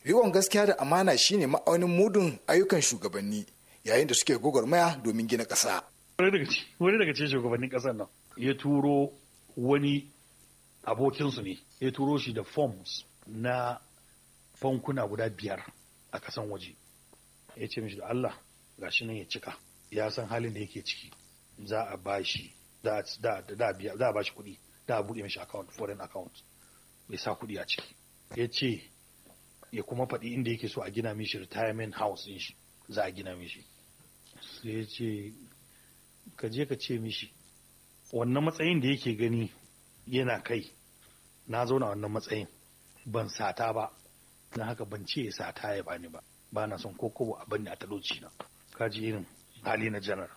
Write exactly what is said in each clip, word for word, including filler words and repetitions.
Riƙon gaskiya da amana shine ma'aunin mudun ayyukan shugabanni yayin da suke gwagwarmaya domin gina ƙasa. Wani daga cikin shugabannin ƙasar nan ya turo wani abokinsu ne, ya turo shi da forms na bankuna guda biyar a ƙasan waje. Ya ce mishi da Allah gashi nan ya cika, ya san halin da yake ciki, za a ba shi za a ba shi kuɗi, za a buɗe mishi account, foreign account, bai sa kuɗi a ciki. Ya ce ya kuma faɗi inda yake so a gina mishi retirement house din shi, za a gina mishi. Sai ya ce ka je ka ce mishi wannan matsayin da yake gani yana kai, na zauna wannan matsayin ban sata ba, na haka ban ce ya sata ya bani ba, ba na son kokobo a bani a talauci na. Kaji irin hali na janar.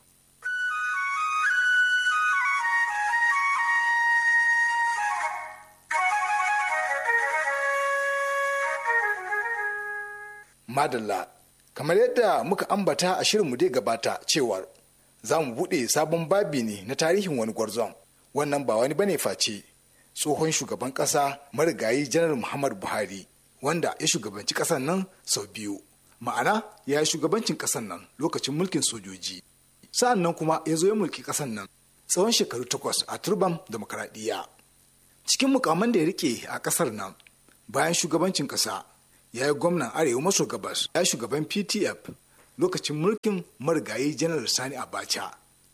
Madalla, kamar yadda muka ambata a shirinmu dai gabata cewar za mu buɗe sabon babi ne na tarihin wani gwarzon. Wannan ba wani bane face tsohon shugaban ƙasa marigayi janar Muhammadu Buhari, wanda ya shugabanci ƙasar nan sau biyu. Ma'ana ya yi shugabancin ƙasar nan lokacin mulkin sojoji. Sa'an nan kuma ya zo ya mulki ƙasar nan tsawon shekaru takwas a turban demokaradiyya. Cikin mukaman da ya rike a ƙasar nan bayan shugabancin ƙasa, ya yi gwamnan arewa maso gabas, ya shugaban P T F lokacin mulkin marigayi janar Sani Abacha.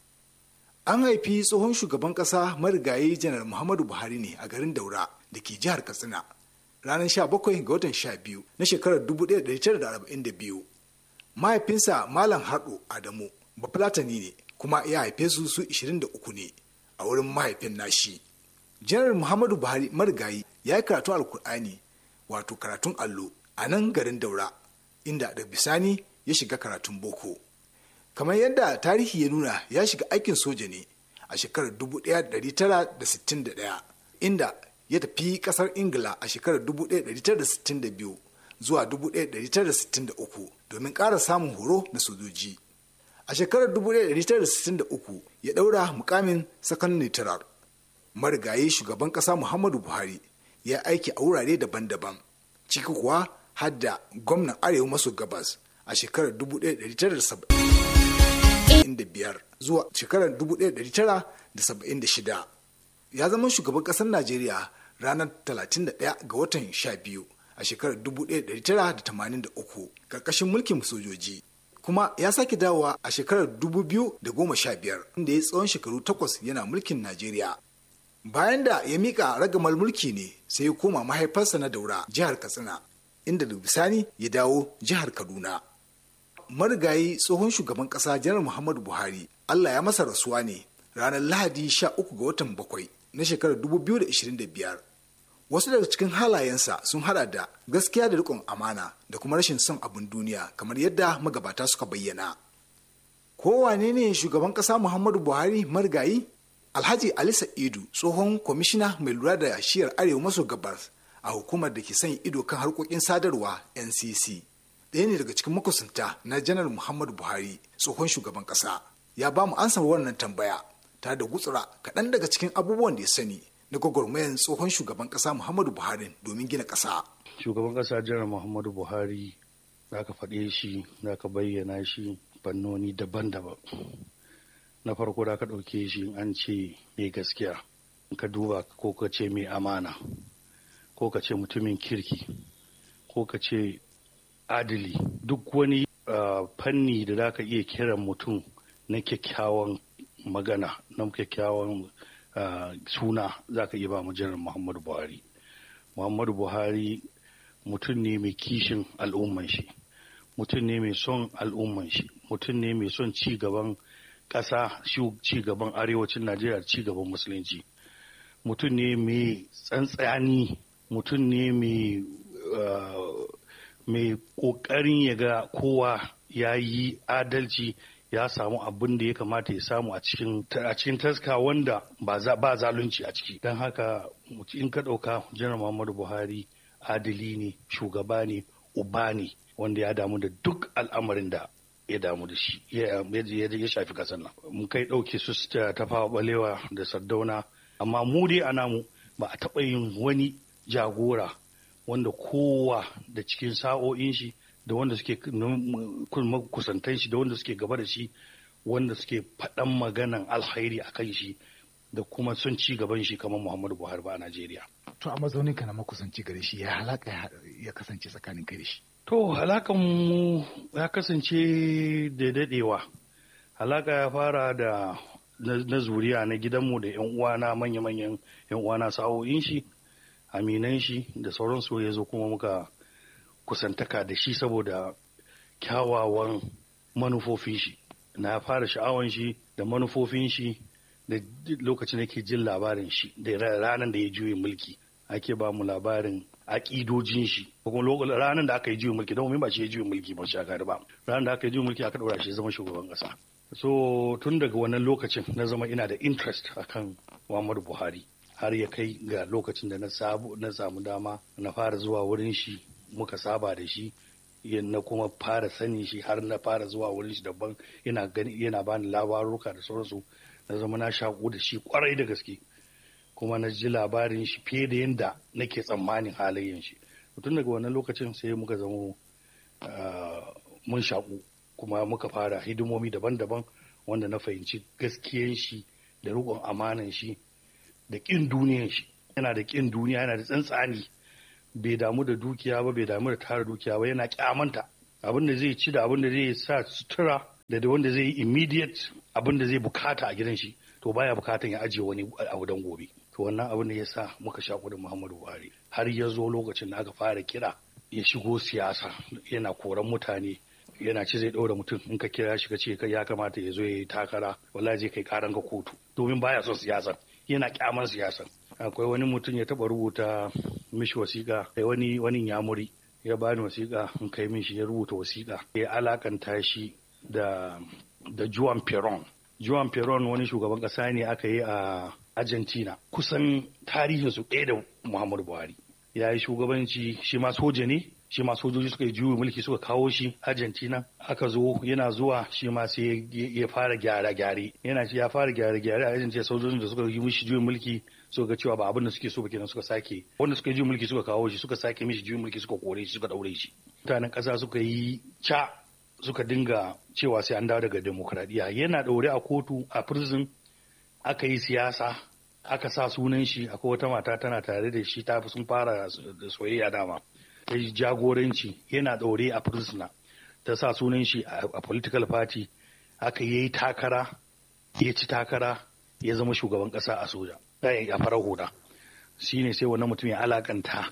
An haifi tsohon shugaban ƙasa marigayi janar Muhammadu Buhari ne a garin Daura da ke jihar Katsina ranar sha bakwai ga watan sha biyu na shekarar dubu ɗaya da ɗari tara da arba'in da biyu. Mahaifinsa Malam Hardo Adamu Bafulatani ne, kuma ya haife su su ishirin da uku ne a wurin mahaifin nashi. Janar Muhammadu Buhari marigayi ya yi karatun Alkur'ani wato karatun allo a nan garin Daura, inda da bisani ya shiga karatun boko. Kamar yadda tarihi ya nuna, ya shiga aikin soja ne a shekarar dubu ɗaya da ɗari tara da sittin da ɗaya, inda ya tafi ƙasar Ingila a shekarar dubu ɗaya da ɗari tara da sittin da biyu zuwa dubu ɗaya da ɗari tara da sittin da uku domin ƙara samun horo na sojoji. A shekarar dubu ɗaya da ɗari tara da sittin da uku ya ɗaura mukamin sakan nitirar. Marigayi shugaban ƙasa Muhammadu Buhari ya aiki a wurare daban-daban, ciki kuwa har da gwamnan arewa maso gabas a shekarar dubu ɗaya da ɗari tara da saba'in da biyar zuwa shekarar dubu ɗaya da ɗari tara da saba'in da shida. Ya zama shugaban ƙasar Najeriya ranar talatin da ɗaya ga watan sha biyu a shekarar dubu ɗaya da ɗari tara da tamanin da uku ƙarƙashin mulkin sojoji. Kuma ya sake dawowa a shekarar dubu biyu da goma sha biyar, inda ya tsawon shekaru takwas yana mulkin Najeriya. Bayan da ya miƙa ragamar mulki ne sai ya koma mahaifarsa na Daura, jihar Katsina, inda da bisani ya dawo jihar Kaduna. Marigayi tsohon shugaban ƙasa janar Muhammadu Buhari, Allah ya masa rasuwa ne ranar Lahadi sha uku ga watan bakwai na shekarar dubu biyu da ishirin da biyar. Wasu daga cikin halayensa sun hada da gaskiya da riƙon amana da kuma rashin son abin duniya, kamar yadda magabata suka bayyana. Kowane ne shugaban ƙasa Muhammadu Buhari marigayi? Alhaji Ali Sa'idu, tsohon kwamishina mai lura da shiyar arewa maso gabas a hukumar da ke sanya ido kan harkokin sadarwa N C C, ɗaya ne daga cikin makusanta na janar Muhammadu Buhari, tsohon shugaban ƙasa. Ya ba mu ansar wannan tambaya tare da gutsura kaɗan daga cikin abubuwan da ya sani na gwagwarmayan tsohon shugaban ƙasa Muhammadu Buhari domin gina ƙasa. Shugaban ƙasa janar Muhammadu Buhari, za ka faɗe shi, za ka bayyana shi fannoni daban-daban. Na farko da ka ɗauke shi an ce mai gaskiya, ka duba ko ka ce mai amana, ko ka ce mutumin kirki, ko ka ce adili. Duk wani uh, fanni da za ka iya kiran mutum na kyakkyawan magana, na kyakkyawan uh, suna, za ka iya ba mu janar Muhammadu Buhari. Muhammadu Buhari mutum ne mai kishin al'umman shi, mutum ne mai son al'umman shi, mutum ne mai son ci gaban ƙasa, ci gaban arewacin Najeriya, ci gaban musulunci. Mutum ne mai tsantsani, mutum ne mai mai ƙoƙarin ya ga kowa ya yi adalci, ya samu abin da ya kamata ya samu a cikin taska wanda ba zalunci a ciki. Don haka in ka ɗauka janar Muhammadu Buhari adili ne, shugaba ne, uba ne, wanda ya damu da duk al'amarin da ya damu da shi, ya shafi kasar nan. Mun kai ɗauke su Tafawa Balewa da Sardauna, amma mu dai a namu ba a taɓa yin wani jagora wanda kowa da cikin sa'o'in shi da wanda suke kusantan shi da wanda suke gaba da shi wanda suke faɗan maganan alkhairi a kan shi da kuma son ci gaban shi kamar Muhammadu Buhari ba a Najeriya. To a mazaunin ka na makusanci gare shi ya halaka ya kasance tsakanin kai da shi. To halakan mu ya kasance da dadewa. Halaka ya fara da na zuriya na gidanmu da yan uwana manya-manyan yan uwana sa'o'in shi, aminan shi da sauransu ya zo kuma muka kusantaka da shi saboda kyawawan manufofin shi. Na fara sha'awan shi da manufofin shi da lokacin da ke jin labarin shi da ranar da ya juye mulki ake ba mu labarin aƙidojin shi kuma ranar da aka yi juyin mulki don ba shi ya juyin mulki ba shagari ba ranar da aka yi juyin mulki aka ɗora shi zama shugaban ƙasa. So tun daga wannan lokacin na zama ina da interest akan Muhammadu Buhari har ya kai ga lokacin da na samu dama na fara zuwa wurin shi muka saba da shi na kuma fara sani shi har na fara zuwa wurin shi daban yana gani yana bani labaruka da sauransu na zama na shaƙu da shi kwarai da gaske kuma na ji labarin shi fiye da yadda nake tsammanin halayen shi tun daga wannan lokacin sai muka zama mun shaƙu kuma muka fara hidimomi daban-daban wanda na fahimci gaskiyan shi da riƙon amanan shi da ƙin duniyan shi yana da ƙin duniya yana da tsantsani bai damu da dukiya ba bai damu da tara dukiya ba yana kyamanta abin da zai ci da abin da zai sa sutura da da wanda zai yi immediate abin da zai bukata a gidan shi to baya bukatan ya ajiye wani abu dan gobe to wannan abin da ya sa muka shaku da Muhammadu Buhari har ya zo lokacin da aka fara kira ya shigo siyasa yana koran mutane yana ce zai ɗaura mutum in ka kira shi ka ce kai ya kamata ya zo ya yi takara wallahi zai kai karan ka kotu domin baya son siyasa yana kyaman siyasa akwai wani mutum ya taba rubuta mishi wasiƙa kai wani wani yamuri ya bani wasiƙa in kai mishi ya rubuta wasiƙa ya alakanta shi da da Juan Perón Juan Perón wani shugaban ƙasa ne aka yi a Argentina kusan tarihin su ɗaya da Muhammadu Buhari ya yi shugabanci shi ma soja ne shi ma sojoji suka yi juyi mulki suka kawo shi Argentina aka zo yana zuwa shi ma sai ya fara gyare-gyare yana ce ya fara gyare-gyare a Argentina sojojin da suka yi mishi juyin mulki suka ga cewa ba abin da suke so ba kenan suka sake wanda suka yi juyin mulki suka kawo shi suka sake mishi juyin mulki suka kore shi suka daure shi mutanen ƙasa suka yi ca suka dinga cewa sai an dawo daga demokradiyya yana daure a kotu a prison aka yi siyasa aka sa sunan shi akwai wata mata tana tare da shi ta sun fara da soyayya dama ta yi jagoranci yana ɗaure a prisoner ta sa sunan shi a political party aka yi takara ya ci takara ya zama shugaban ƙasa a soja a farar hula shi ne sai wannan mutum ya alakanta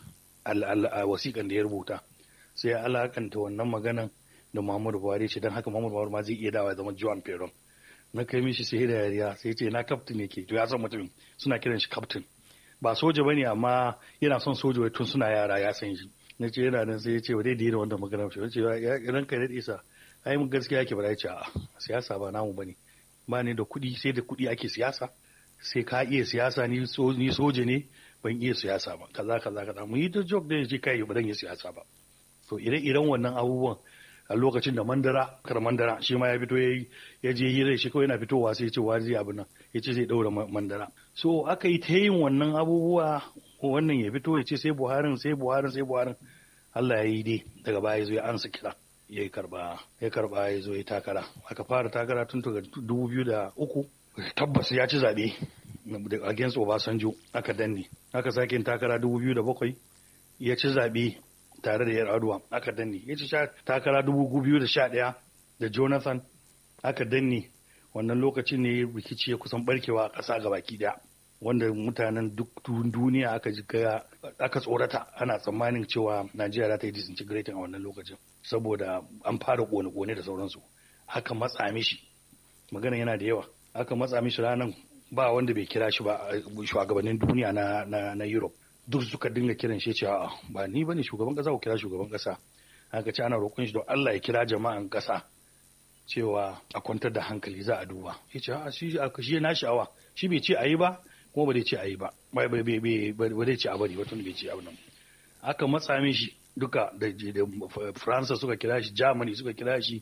a wasiƙan da ya rubuta sai ya alakanta wannan maganan da Muhammadu Buhari ce don haka Muhammadu Buhari ma zai iya dawa ya zama Juan Perón na kai mishi sai da yariya sai ce na captain yake to ya san mutum suna kiran shi captain ba soja bane amma yana son soja tun suna yara ya san shi na ce yana nan sai ya ce wa daidai da wanda magana shi ce ya ranka ya daɗe sa ai mun gaskiya yake ba ya ce a siyasa ba namu bane ba ne da kuɗi sai da kuɗi ake siyasa sai ka iya siyasa ni ni soja ne ban iya siyasa ba kaza kaza kaza mu yi da joke da yace kai ba dan yi siyasa ba to ire-iren wannan abubuwan a lokacin da mandara kar mandara shi ma ya fito yayi ya je hira shi kawai yana fitowa sai ya ce wa zai abin nan ya ce zai daura mandara so aka yi ta yin wannan abubuwa wannan ya fito ya ce sai buharin sai buharin sai buharin Allah ya yi dai daga baya ya zo ya ansa kira ya yi karba ya karba ya zo ya takara aka fara takara tun daga dubu biyu da uku tabbas ya ci zaɓe against Obasanjo aka danne aka sake yin takara dubu biyu da bakwai ya ci zaɓe tare da Yar'adua aka danne ya ci takara dubu biyu da sha ɗaya da Jonathan aka danne wannan lokacin ne rikici ya kusan barkewa a ƙasa gabaki ɗaya wanda mutanen duk duniya aka ji aka tsorata ana tsammanin cewa Najeriya za ta yi disintegrating a wannan lokacin saboda an fara kone-kone da sauransu aka matsa mishi magana yana da yawa aka matsa mishi ranar ba wanda bai kira shi ba shugabannin duniya na na, na Europe duk suka dinga kiran shi cewa ba ni bane shugaban kasa ko kira shugaban kasa aka ce ana roƙon shi don Allah ya kira jama'an kasa cewa a kwantar da hankali za a duba ya ce a shi shi na sha'awa shi bai ce ayi ba kuma ba zai ce ayi ba bai bai bai ba zai ce a bari wato bai ce abu nan aka matsa mishi duka da Faransa suka kira shi Germany suka kira shi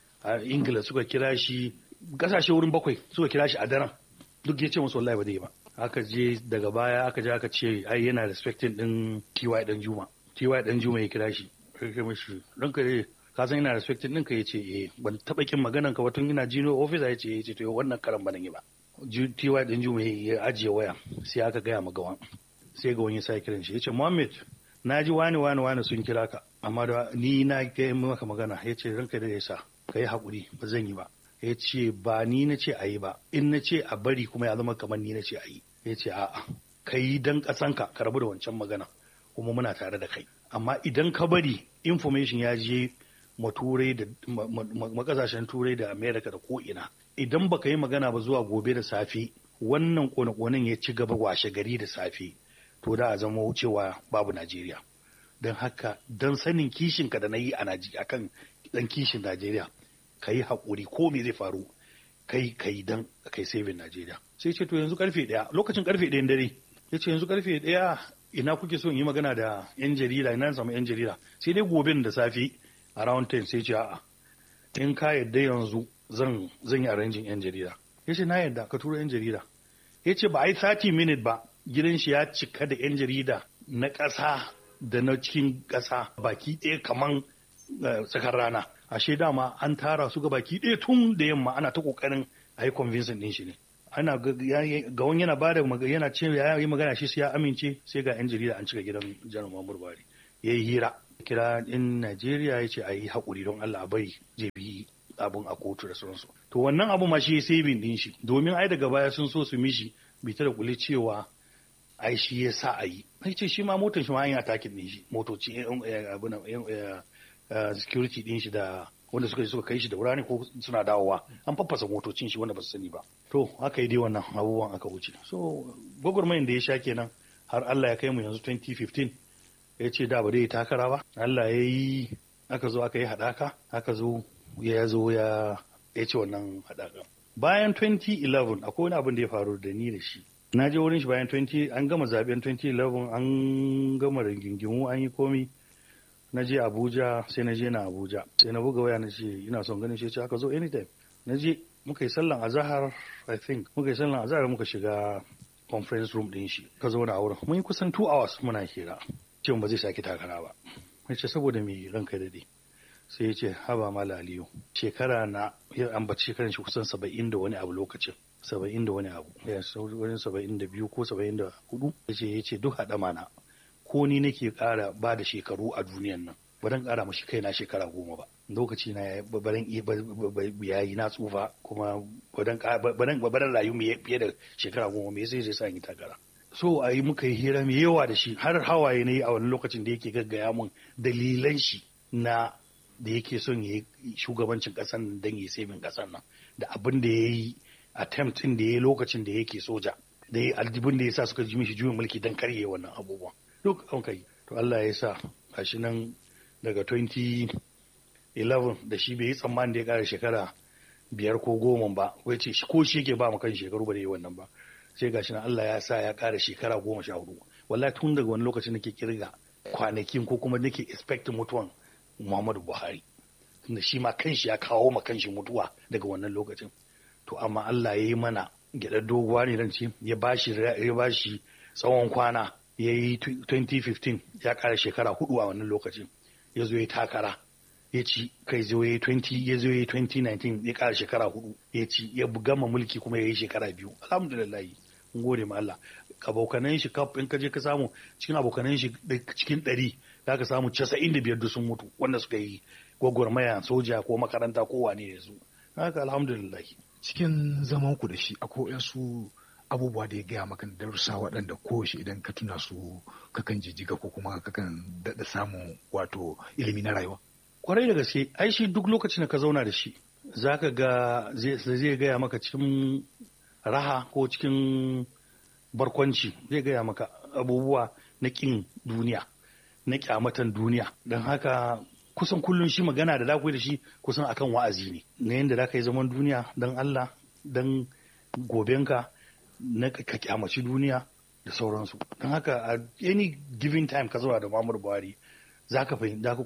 Ingila suka kira shi kasashe wurin bakwai suka kira shi a daren duk ya ce musu wallahi ba zai ba aka je daga baya aka je aka ce ai yana respecting din T Y dan Juma T Y dan Juma ya kira shi kai mishi ranka dai ka san ina respecting ɗinka ya ce eh ban taɓa kin maganan ka watan ina jino officer ya ce ya ce to wannan karan ban yi ba T Y dan Juma ya ajiye waya sai aka gaya ma gawan sai gawan ya sa kiran shi ya ce Muhammad na ji wani wani wani sun kira ka amma da ni na ga maka magana ya ce ranka da yasa ka yi haƙuri ba zan yi ba ya ce ba ni na ce a yi ba in na ce a bari kuma ya zama kamar ni na ce a yi ya ce a'a ka yi dan ƙasanka ka rabu da wancan magana kuma muna tare da kai amma idan ka bari information ya je ma turai da makasashen turai da america da ko'ina idan baka yi magana ba zuwa gobe da safe wannan kone-konen ya ci gaba washe gari da safe to da a zama wucewa babu Najeriya don haka don sanin kishinka da na yi a kan dan kishin Najeriya ka yi haƙuri ko me zai faru kai ka yi don kai saving Najeriya sai ce to yanzu karfe ɗaya lokacin karfe ɗayan dare ya ce yanzu karfe ɗaya ina kuke so in yi magana da yan jarida ina samu yan jarida sai dai gobe da safe around ten sai ce a'a in ka yadda yanzu zan zan yi arrangin yan jarida ya ce na yadda ka tura yan jarida ya ce ba a yi thirty minute ba gidan shi ya cika da yan jarida na ƙasa da na cikin ƙasa baki ɗaya kaman tsakar rana ashe dama an tara su ga baki ɗaya tun da yamma ana ta ƙoƙarin a yi convincing ɗin shi ne ana ga wani yana bada yana ce ya yi magana shi sai ya amince sai ga yan jarida an cika gidan janar Muhammadu Buhari ya yi hira kira in Najeriya ya ce a yi haƙuri don Allah a bari je bi abun a kotu da sauransu to wannan abu ma shi ya saving din shi domin ai daga baya sun so su mishi bita da kuli cewa ai shi ya sa a yi ai ce shi ma motar shi ma an yi attacking din shi motoci abun security din shi da wanda suka suka kai shi da wurare ko suna dawowa an faffasa motocin shi wanda ba su sani ba to aka yi dai wannan abubuwan aka wuce so gwagwarmayin da ya sha kenan har Allah ya kai mu yanzu twenty fifteen ya ce da ba dai takara ba Allah ya yi aka zo aka yi haɗaka aka zo ya zo ya ya ce wannan haɗaka bayan twenty eleven akwai wani abin da ya faru da ni da shi na je wurin shi bayan twenty an gama zaben twenty eleven an gama rigingimu an yi komi na je Abuja sai na je na Abuja sai na buga waya na ce ina son ganin shi ce aka zo anytime na je muka yi sallan azahar I think muka yi sallan azahar muka shiga conference room din shi ka zo na auren mun yi kusan two hours muna hira ce ba zai sake takara ba ya ce saboda me ranka dade sai ya ce haba mala aliyu shekara na ya ambaci shekaran shi kusan saba'in da wani abu lokacin saba'in da wani abu ya wani saba'in da biyu ko saba'in da hudu ya ce ya ce duk haɗa mana ko ni nake ƙara ba da shekaru a duniyan nan ba dan ƙara mashi kaina shekara goma ba lokaci na baran ya yi na tsufa kuma ba dan rayu fiye da shekara goma me sai zai sa yi takara so a yi muka yi hira mai yawa da shi har hawaye na yi a wani lokacin da yake gaggaya mun dalilan shi na da yake son ya yi shugabancin ƙasar nan don ya saving ƙasar nan da abin da ya yi attempt ɗin da ya yi lokacin da yake soja da ya aljibin da ya sa suka ji mishi juyin mulki don karye wannan abubuwan duk an kai to Allah ya sa gashi nan daga twenty eleven da shi bai yi tsammanin da ya ƙara shekara biyar ko goma ba wai ce ko shi yake ba mu kan shekaru ba da yi wannan ba sai gashi nan Allah ya sa ya ƙara shekara goma sha hudu wallahi tun daga wani lokacin nake kirga kwanakin ko kuma nake expect mutuwan Muhammadu Buhari tunda shi ma kanshi ya kawo ma kanshi mutuwa daga wannan lokacin to amma Allah ya yi mana gyaɗar doguwa ne dan ce ya bashi ya bashi tsawon kwana ya yi twenty fifteen ya ƙara shekara hudu a wannan lokacin ya zo ya takara ya ci kai zo ya yi ya zo ya twenty nineteen ya ƙara shekara hudu ya ci ya gama mulki kuma ya yi shekara biyu alhamdulillah mun gode ma Allah abokanan shi kaf in ka je ka samu cikin abokanan shi cikin ɗari za ka samu casa'in da biyar sun mutu wanda suka yi gwagwarmaya soja ko makaranta ko wane ne su haka alhamdulillah cikin zaman ku da shi akwai wasu abubuwa da ya gaya maka darussa waɗanda kowace idan ka tuna su kakan jijjiga ko kuma kakan daɗa samun wato ilimi na rayuwa kwarai da gaske ai shi duk lokacin da ka zauna da shi zaka ga zai gaya maka cikin raha ko cikin barkwanci zai gaya maka abubuwa na ƙin duniya na ƙyamatan duniya don haka kusan kullum shi magana da dakwai da shi kusan akan wa'azi ne na yadda za ka yi zaman duniya don Allah don gobenka na ka kyamaci duniya da sauransu don haka a any given time ka zauna da Muhammadu Buhari za ka fahimta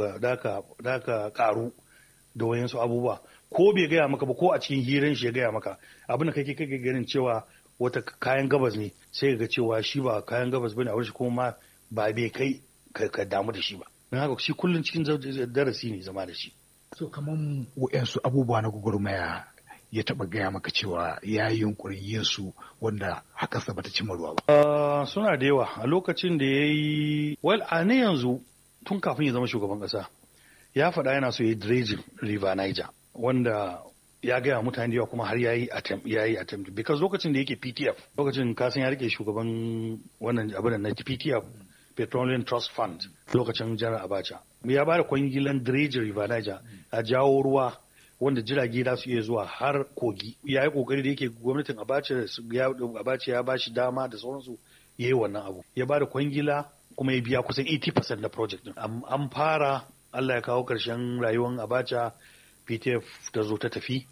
da ka karu da wayansu abubuwa ko bai gaya maka ba ko a cikin hiran shi ya gaya maka abin da kake kake ganin cewa wata kayan gabas ne sai ga cewa shi ba kayan gabas bane a wurin shi kuma ba bai kai ka damu da shi ba. Don haka shi kullum cikin darasi ne zama da shi. So kaman wa'yansu abubuwa na gwagwarmaya ya taɓa gaya maka cewa ya yi yunkurin yin su wanda hakansa bata cimma ruwa ba. Uh, suna da yawa a lokacin da ya yi well a ne yanzu tun kafin ya zama shugaban ƙasa ya faɗa yana so ya yi dredging river Niger wanda ya gaya mutane da yawa kuma har ya yi attempt ya yi attempt because lokacin da yake P T F lokacin kasan ya rike shugaban wannan abin na P T F Petroleum Trust Fund lokacin Janar Abacha ya ba da kwangilan dredging river Niger a jawo ruwa wanda jirage za su iya zuwa har kogi ya yi kokari da yake gwamnatin Abacha ya ba shi dama da sauransu ya yi wannan abu ya ba da kwangila kuma ya biya kusan eighty percent na project din an fara Allah ya kawo karshen rayuwar Abacha P T F ta zo ta tafi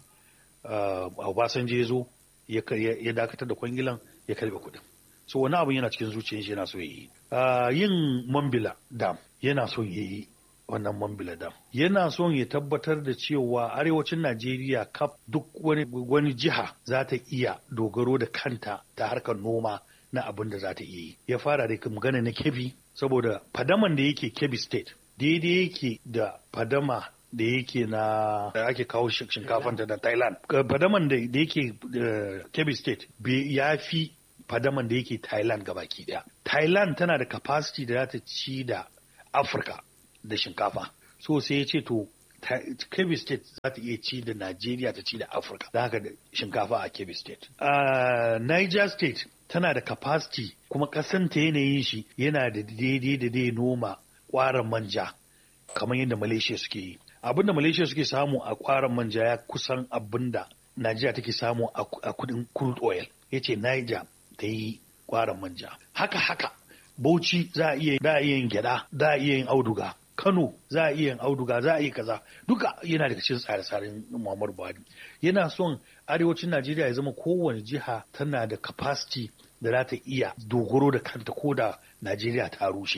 Obasanjo ya zo ya dakatar da kwangilan ya karbe kuɗin so wani abun yana cikin zuciyar shi yana so ya yi yin Mambila dam yana so ya yi wannan Mambila dam yana son ya tabbatar da cewa arewacin Najeriya kaf duk wani wani jiha za ta iya dogaro da kanta ta harkar noma na abin da za ta iya yi ya fara da magana na Kebbi saboda fadaman da yake Kebbi state daidai yake da fadama da yake na da ake kawo shinkafan da Thailand fadaman da yake Kebbi state ya fi fadaman da yake Thailand gabaki daya Thailand tana da capacity da za ta ci da Afirka da shinkafa so sai ya ce to Kebbi state za ta iya ci da Najeriya ta ci da Afirka da haka da shinkafa a Kebbi state uh, Niger state tana da capacity kuma kasanta yanayin shi yana da daidai da dai noma kwaran manja kamar yadda Malaysia suke yi abinda Malaysia suke samu a kwaran manja ya kusan abinda Najeriya take samu a kudin crude oil yace Niger ta yi kwaran manja haka haka Bauchi za a iya da yin gyada za a iya yin auduga Kano za a iya yin auduga za a iya kaza duka yana daga cikin tsare-tsaren Muhammadu Buhari yana son arewacin Najeriya ya zama kowane jiha tana da capacity da za ta iya dogaro da kanta ko da Najeriya ta rushe.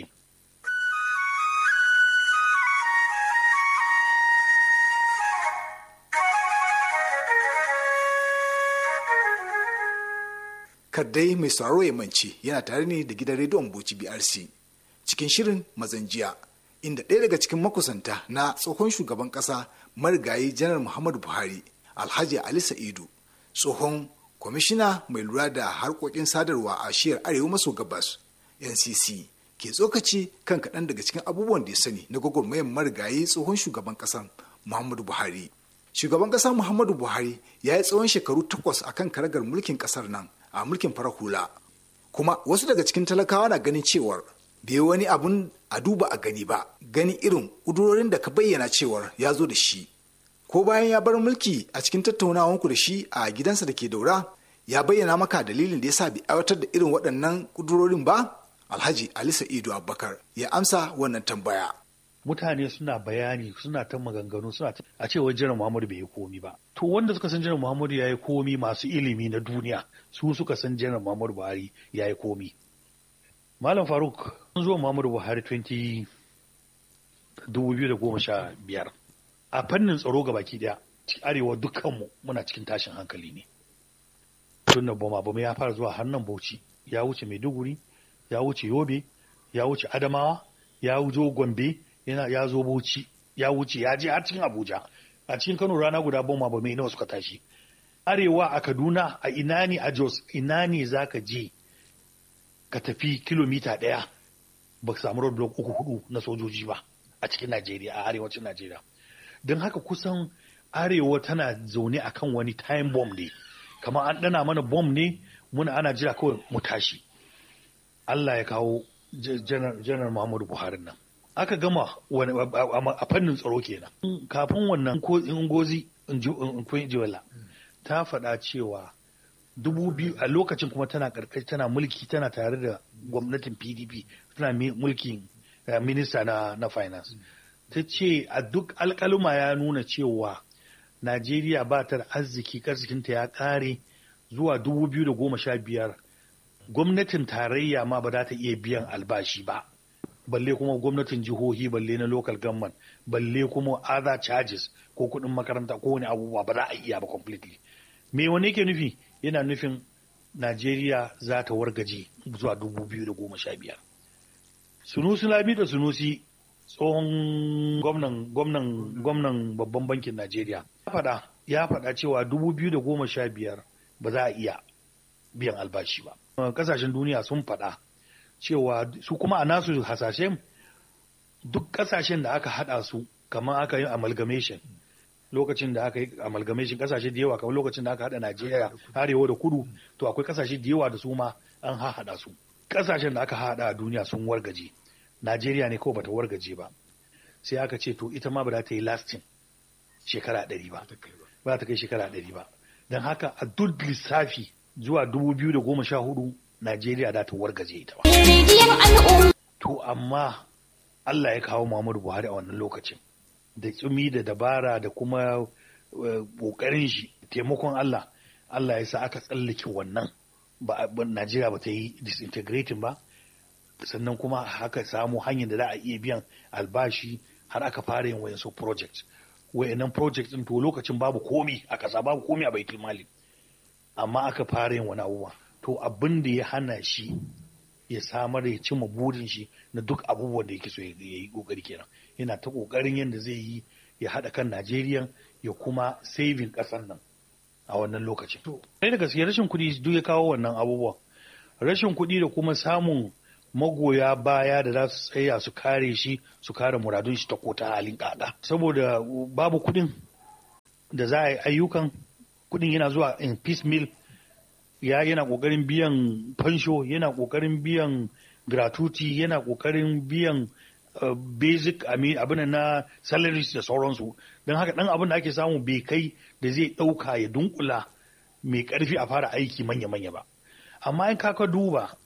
Kaddai mai sauraro ya mance yana tare ne da gidan rediyon Bauchi B R C cikin shirin mazanjiya inda ɗaya daga cikin makusanta na tsohon shugaban ƙasa marigayi janar Muhammadu Buhari Alhaji Ali Sa'idu tsohon kwamishina mai lura da harkokin sadarwa a shiyar arewa maso gabas N C C ke tsokaci kan kaɗan daga cikin abubuwan da ya sani na gwagwarmayar marigayi tsohon shugaban ƙasar Muhammadu Buhari. Shugaban ƙasar Muhammadu Buhari ya yi tsawon shekaru takwas a kan karagar mulkin ƙasar nan a mulkin farar hula. Kuma wasu daga cikin talakawa na ganin cewar bai wani abun a duba a gani ba, gani irin ƙudurorin da ka bayyana cewar ya zo da shi. Ko bayan ya bar mulki a cikin tattaunawanku da shi a gidansa da ke Daura, ya bayyana maka dalilin da ya sa bai aiwatar da irin waɗannan ƙudurorin ba? Alhaji Ali Sa'idu Abubakar ya amsa wannan tambaya. Mutane suna bayani suna ta maganganu suna ta a cewa jiran Muhammadu bai yi komi ba. To wanda suka san jiran Muhammadu ya yi komi masu ilimi na duniya su suka san jiran Muhammadu Buhari ya yi komi. Malam Faruk sun zo Muhammadu Buhari dubu biyu da goma sha biyar a fannin tsaro ga baki daya arewa dukkanmu muna cikin tashin hankali ne. Tun da boma boma ya fara zuwa hannun Bauchi ya wuce Maiduguri ya wuce Yobe ya wuce Adamawa ya wuce Gombe yana ya zo Bauchi ya wuce ya je har cikin Abuja a cikin Kano rana guda boma boma nawa suka tashi. Arewa a Kaduna a ina ne a Jos ina ne zaka je ka tafi kilomita ɗaya ba ka samu roadblock uku hudu na sojoji ba a cikin Najeriya a arewacin Najeriya. Don haka kusan arewa tana zaune akan wani time bomb ne kamar an dana mana bomb ne muna ana jira kawai mu tashi. Allah ya kawo janar Muhammadu Buhari nan. Aka gama a fannin tsaro kenan. Kafin wannan Ngozi Nkwezi-Nkweziola ta faɗa cewa dubu biyu a lokacin kuma tana karkashi tana mulki tana tare da gwamnatin P D P tana mulkin minista na, na finance. Ta ce a duk alkaluma ya nuna cewa Najeriya ba ta da arziki arzikinta ya ƙare zuwa dubu biyu da goma sha biyar gwamnatin tarayya ma ba za ta iya biyan albashi ba balle kuma gwamnatin jihohi balle na local government balle kuma other charges ko kuɗin makaranta ko wani abubuwa ba za a iya ba completely. Me wani yake nufi? Yana nufin Najeriya za ta wargaje zuwa dubu biyu da goma sha biyar. Sunusi Lami da Sunusi tsohon gwamnan gwamnan gwamnan babban bankin Najeriya ya faɗa ya faɗa cewa dubu biyu da goma sha biyar ba za a iya biyan albashi ba. Kasashen duniya sun faɗa cewa su kuma a nasu hasashen duk kasashen da aka haɗa su kamar aka yi amalgamation lokacin da aka yi amalgamation kasashe da yawa kamar lokacin da aka haɗa Najeriya arewa da kudu to akwai kasashe da yawa da su ma an haɗa su. Kasashen da aka haɗa a duniya sun wargaje. Najeriya ne kawai bata wargaje ba. Sai aka ce to ita ma ba za ta yi lasting shekara ɗari ba. Ba ta kai shekara ɗari ba. Don haka a duk lissafi zuwa dubu biyu da goma sha hudu Najeriya za ta wargaje ita ba. To amma Allah ya kawo Muhammadu Buhari a wannan lokacin. Da tsumi da dabara da kuma ƙoƙarin shi taimakon Allah. Allah ya sa aka tsallake wannan. Ba Najeriya ba ta yi disintegrating ba. Sannan kuma haka samu hanyar da za a iya biyan albashi har aka fara yin wayansu project. Wayannan project din to lokacin babu komi a ƙasa babu komi a baitul mali. Amma aka fara yin wani abubuwa. To abin da ya hana shi ya samar da ya cimma burin shi na duk abubuwan da yake so ya yi kokari kenan. Yana ta kokarin yadda zai yi ya haɗa kan Najeriya ya kuma saving ƙasar nan a wannan lokacin. Sai da gaske rashin kuɗi duk ya kawo wannan abubuwan. Rashin kuɗi da kuma samun magoya baya da za su tsaya su kare shi su kare muradun shi ta kota halin kaka. Saboda babu kuɗin da za a yi ayyukan kuɗin yana zuwa in piecemeal ya yana ƙoƙarin biyan fansho yana ƙoƙarin biyan gratuity yana ƙoƙarin biyan uh, basic abin na salaries da sauransu don haka ɗan abin da ake samu bai kai da zai ɗauka ya dunkula mai ƙarfi a fara aiki manya-manya ba amma in kaka duba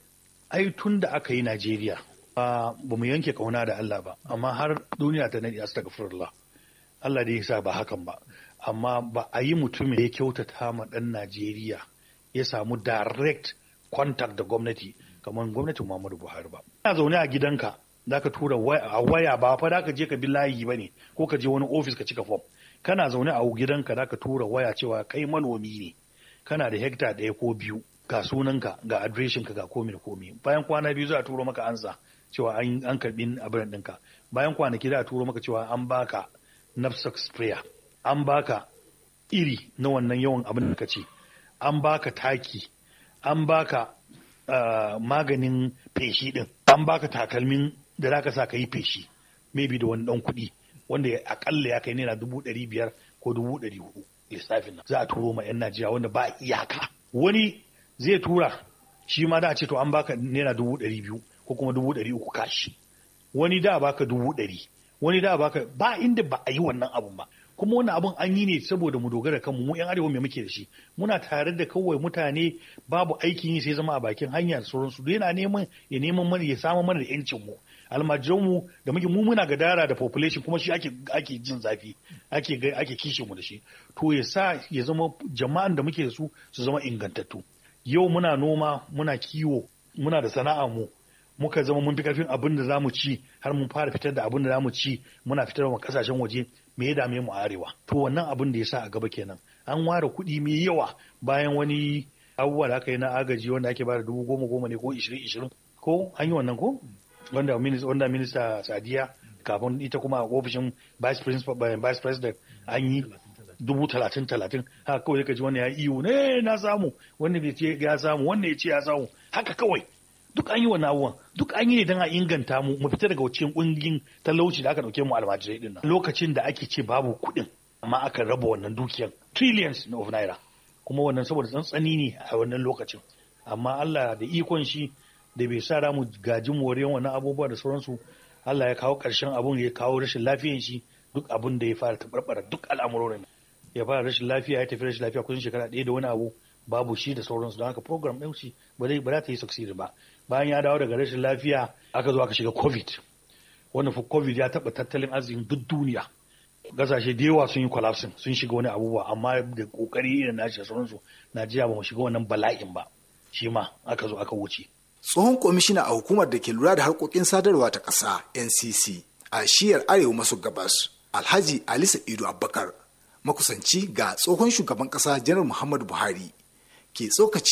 ai tun da aka yi Najeriya ba mu yanke kauna da Allah ba amma har duniya ta nadi astaghfirullah Allah da ya sa ba hakan ba amma ba a yi mutumin da ya kyautata ma ɗan Najeriya ya samu direct contact da gwamnati kamar gwamnatin Muhammadu Buhari ba. Kana zaune a gidanka za ka tura a waya ba fa da ka je ka bi layi ba ne ko ka je wani ofis ka cika form. Kana zaune a gidanka za ka tura waya cewa kai manomi ne kana da hekta ɗaya ko biyu ga sunanka ga adireshinka ga komi da komi. Bayan kwana biyu za a turo maka ansa cewa an karɓi abin ɗinka. Bayan kwanaki za a turo maka cewa an baka knapsack sprayer an baka iri na wannan yawan abin da ka ce. An baka taki, an baka uh, maganin feshi din, an baka takalmin da za ka sa ka yi feshi, maybe da wani ɗan kuɗi wanda akalla ya kai naira dubu ɗari biyar ko dubu ɗari hudu lissafin nan. Za a turo ma 'yan Najeriya wanda ba iyaka. Wani zai tura shi ma da a ce to an baka naira dubu ɗari biyu ko kuma dubu ɗari uku kashi. Wani da baka dubu ɗari, wani da baka ba inda ba a yi wannan abun ba. Kuma wannan abun an yi ne saboda mu dogara kanmu mu yan arewa me muke da shi muna tare da kawai mutane babu aikin yi sai zama a bakin hanya da sauransu da yana neman ya neman mana ya samu mana da yancin mu almajiran mu da muke mu muna gadara da population kuma shi ake ake jin zafi ake ake kishin mu da shi to ya sa ya zama jama'an da muke da su su zama ingantattu yau muna noma muna kiwo muna da sana'a mu muka zama mun fi karfin abin da zamu ci har mun fara fitar da abin da zamu ci muna fitar wa kasashen waje me ya dame mu a arewa to wannan abin da ya sa a gaba kenan an ware kuɗi mai yawa bayan wani abubuwa da aka yi na agaji wanda ake bada dubu goma goma ne ko ishirin ishirin ko an yi wannan ko wanda minista wanda minista Sadiya kafin ita kuma a ofishin vice president vice president an yi dubu talatin talatin haka kawai ka ji wannan ya iyo ne na samu wanda ya ce ya samu wanda ya ce ya samu haka kawai duk an yi wannan abubuwan duk an yi ne don a inganta mu mu fita daga cikin kungin talauci da aka dauke mu almajirai din nan lokacin da ake ce babu kuɗin amma aka raba wannan dukiyar trillions of naira kuma wannan saboda tsantsani ne a wannan lokacin amma Allah da ikon shi da bai sa mu gaji moriyan wannan abubuwa da sauransu Allah ya kawo ƙarshen abun ya kawo rashin lafiyan shi duk abun da ya fara tabarbara duk al'amurorin ya fara rashin lafiya ya tafi rashin lafiya kusan shekara ɗaya da wani abu babu shi da sauransu don haka program ɗin shi ba zai ba za ta yi succeed ba bayan ya dawo daga rashin lafiya aka zo aka shiga covid wannan fa covid ya taɓa tattalin arzikin duk duniya gasashe da yawa sun yi collapsing sun shiga wani abubuwa amma da kokari irin nashi da sauransu Najeriya ba mu shiga wannan bala'in ba shi ma aka zo aka wuce tsohon kwamishina a hukumar da ke lura da harkokin sadarwa ta ƙasa N C C a shiyar arewa maso gabas Alhaji Ali Sa'idu Abubakar makusanci ga tsohon shugaban ƙasa Janar Muhammadu Buhari ke tsokaci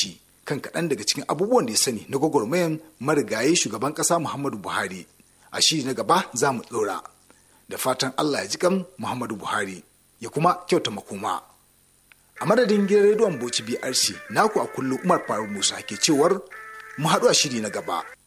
kan kaɗan daga cikin abubuwan da ya sani na gwagwarmayan marigayi shugaban ƙasa Muhammadu Buhari. A shiri na gaba za mu ɗora. Da fatan Allah ya ji kan Muhammadu Buhari ya kuma kyauta makoma. A madadin gidan rediyon Bauchi B R C naku a kullum Umar Faruk Musa ke cewar mu haɗu a shiri na gaba.